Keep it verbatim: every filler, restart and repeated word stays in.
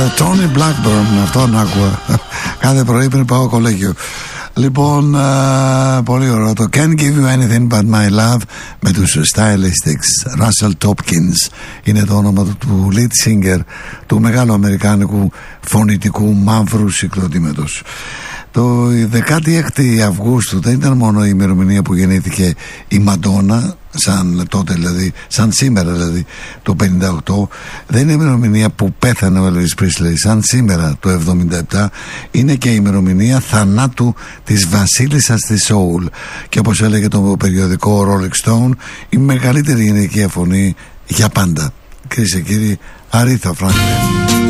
Tony Blackburn, αυτόν άκουγα κάθε πρωί πριν πάω κολέγιο. Λοιπόν, uh, πολύ ωραίο το Can't Give You Anything But My Love με τους Stylistics. Russell Topkins είναι το όνομα του, του lead singer του μεγάλου αμερικάνικου φωνητικού μαύρου συγκροτήματος. Το δεκάτη έκτη Αυγούστου δεν ήταν μόνο η ημερομηνία που γεννήθηκε η Μαντόνα, σαν τότε δηλαδή, σαν σήμερα δηλαδή το πενήντα οκτώ. Δεν είναι η ημερομηνία που πέθανε ο Elvis Presley, σαν σήμερα το εβδομήντα επτά. Είναι και η ημερομηνία θανάτου της βασίλισσας της Soul, και όπως έλεγε το περιοδικό Rolling Stone, η μεγαλύτερη γυναικεία φωνή για πάντα. Κυρίες και κύριοι, Aretha Franklin.